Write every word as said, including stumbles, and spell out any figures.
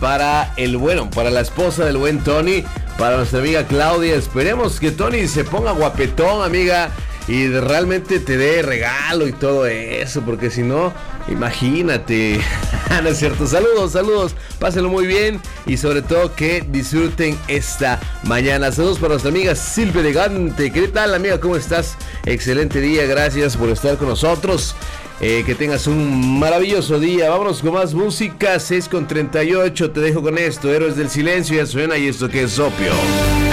para el bueno, para la esposa del buen Tony, para nuestra amiga Claudia. Esperemos que Tony se ponga guapetón, amiga, y realmente te dé regalo y todo eso, porque si no, imagínate. No es cierto. Saludos, saludos, pásenlo muy bien y sobre todo que disfruten esta mañana. Saludos para nuestra amiga Silvia Elegante. ¿Qué tal, amiga? ¿Cómo estás? Excelente día, gracias por estar con nosotros. Eh, que tengas un maravilloso día. Vámonos con más música. Seis con treinta y ocho. Te dejo con esto. Héroes del Silencio ya suena, y esto que es Opio.